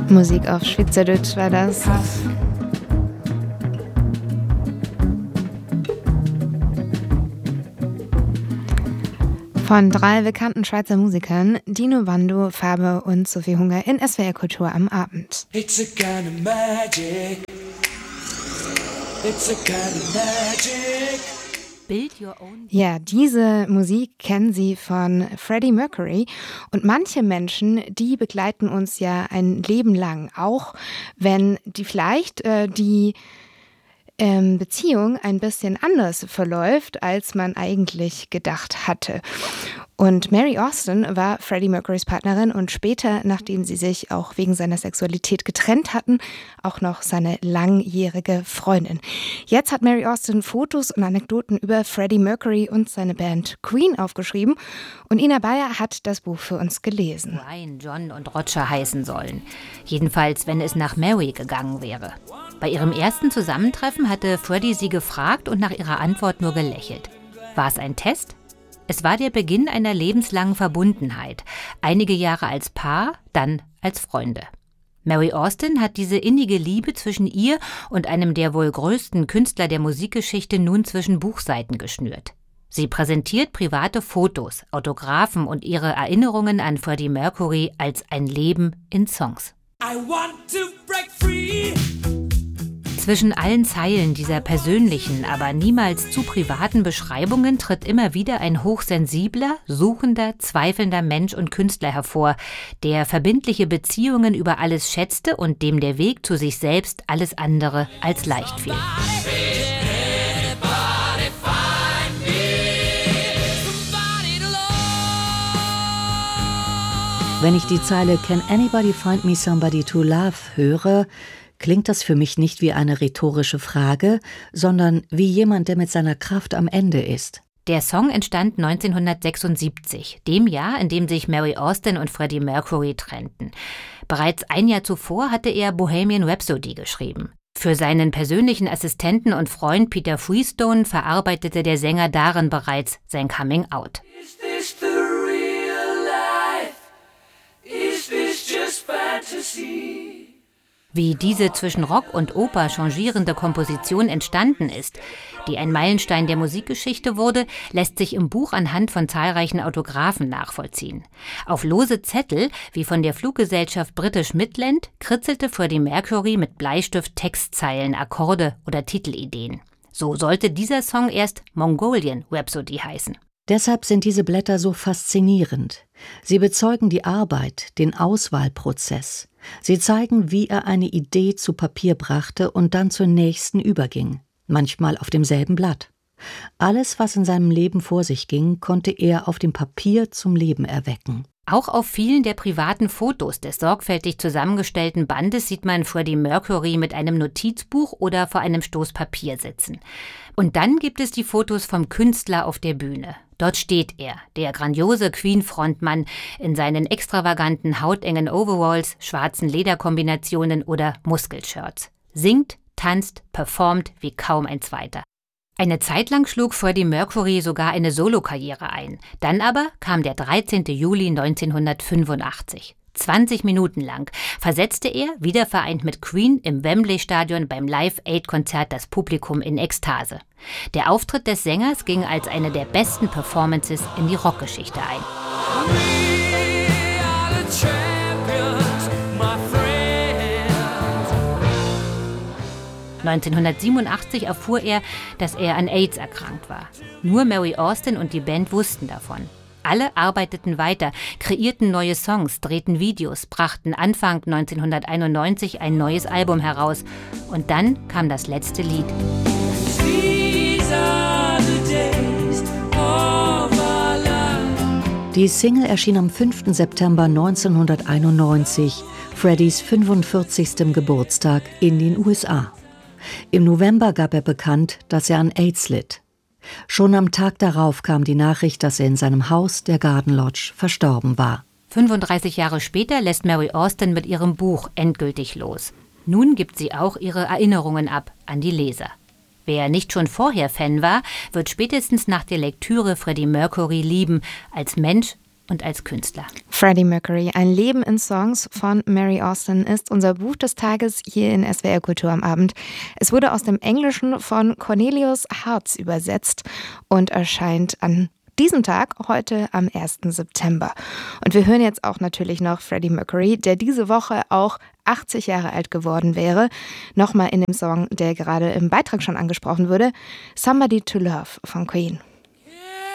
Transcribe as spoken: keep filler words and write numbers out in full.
Musik auf Schweizerdeutsch war das. Von drei bekannten Schweizer Musikern, Dino Bando, Fabe und Sophie Hunger in S W R Kultur am Abend. It's a kind of magic. It's a kind of magic. Ja, diese Musik kennen Sie von Freddie Mercury und manche Menschen, die begleiten uns ja ein Leben lang, auch wenn die vielleicht äh, die ähm, Beziehung ein bisschen anders verläuft, als man eigentlich gedacht hatte. Und Mary Austin war Freddie Mercurys Partnerin und später, nachdem sie sich auch wegen seiner Sexualität getrennt hatten, auch noch seine langjährige Freundin. Jetzt hat Mary Austin Fotos und Anekdoten über Freddie Mercury und seine Band Queen aufgeschrieben und Ina Bayer hat das Buch für uns gelesen. Brian, John und Roger heißen sollen. Jedenfalls, wenn es nach Mary gegangen wäre. Bei ihrem ersten Zusammentreffen hatte Freddie sie gefragt und nach ihrer Antwort nur gelächelt. War es ein Test? Es war der Beginn einer lebenslangen Verbundenheit. Einige Jahre als Paar, dann als Freunde. Mary Austin hat diese innige Liebe zwischen ihr und einem der wohl größten Künstler der Musikgeschichte nun zwischen Buchseiten geschnürt. Sie präsentiert private Fotos, Autographen und ihre Erinnerungen an Freddie Mercury als ein Leben in Songs. I want to break free. Zwischen allen Zeilen dieser persönlichen, aber niemals zu privaten Beschreibungen tritt immer wieder ein hochsensibler, suchender, zweifelnder Mensch und Künstler hervor, der verbindliche Beziehungen über alles schätzte und dem der Weg zu sich selbst alles andere als leicht fiel. Wenn ich die Zeile "Can anybody find me somebody to love" höre, klingt das für mich nicht wie eine rhetorische Frage, sondern wie jemand, der mit seiner Kraft am Ende ist. Der Song entstand neunzehnhundertsechsundsiebzig, dem Jahr, in dem sich Mary Austin und Freddie Mercury trennten. Bereits ein Jahr zuvor hatte er Bohemian Rhapsody geschrieben. Für seinen persönlichen Assistenten und Freund Peter Freestone verarbeitete der Sänger darin bereits sein Coming-out. Is this the real life? Is this just fantasy? Wie diese zwischen Rock und Oper changierende Komposition entstanden ist, die ein Meilenstein der Musikgeschichte wurde, lässt sich im Buch anhand von zahlreichen Autographen nachvollziehen. Auf lose Zettel, wie von der Fluggesellschaft British Midland, kritzelte Freddie Mercury mit Bleistift Textzeilen, Akkorde oder Titelideen. So sollte dieser Song erst Mongolian Rhapsody heißen. Deshalb sind diese Blätter so faszinierend. Sie bezeugen die Arbeit, den Auswahlprozess. Sie zeigen, wie er eine Idee zu Papier brachte und dann zur nächsten überging, manchmal auf demselben Blatt. Alles, was in seinem Leben vor sich ging, konnte er auf dem Papier zum Leben erwecken. Auch auf vielen der privaten Fotos des sorgfältig zusammengestellten Bandes sieht man Freddie Mercury mit einem Notizbuch oder vor einem Stoß Papier sitzen. Und dann gibt es die Fotos vom Künstler auf der Bühne. Dort steht er, der grandiose Queen-Frontmann, in seinen extravaganten, hautengen Overalls, schwarzen Lederkombinationen oder Muskelshirts. Singt, tanzt, performt wie kaum ein zweiter. Eine Zeit lang schlug Freddie Mercury sogar eine Solokarriere ein. Dann aber kam der dreizehnten Juli neunzehnhundertfünfundachtzig. zwanzig Minuten lang versetzte er, wiedervereint mit Queen, im Wembley-Stadion beim Live-Aid-Konzert das Publikum in Ekstase. Der Auftritt des Sängers ging als eine der besten Performances in die Rockgeschichte ein. neunzehnhundertsiebenundachtzig erfuhr er, dass er an AIDS erkrankt war. Nur Mary Austin und die Band wussten davon. Alle arbeiteten weiter, kreierten neue Songs, drehten Videos, brachten Anfang neunzehnhunderteinundneunzig ein neues Album heraus. Und dann kam das letzte Lied. Die Single erschien am fünften September neunzehnhunderteinundneunzig, Freddies fünfundvierzigsten Geburtstag in den U S A. Im November gab er bekannt, dass er an AIDS litt. Schon am Tag darauf kam die Nachricht, dass er in seinem Haus, der Garden Lodge, verstorben war. fünfunddreißig Jahre später lässt Mary Austin mit ihrem Buch endgültig los. Nun gibt sie auch ihre Erinnerungen ab an die Leser. Wer nicht schon vorher Fan war, wird spätestens nach der Lektüre Freddie Mercury lieben, als Mensch und als Künstler. Freddie Mercury, ein Leben in Songs von Mary Austin ist unser Buch des Tages hier in S W R Kultur am Abend. Es wurde aus dem Englischen von Cornelius Hartz übersetzt und erscheint an diesem Tag, heute am ersten September. Und wir hören jetzt auch natürlich noch Freddie Mercury, der diese Woche auch achtzig Jahre alt geworden wäre. Nochmal in dem Song, der gerade im Beitrag schon angesprochen wurde, Somebody to Love von Queen.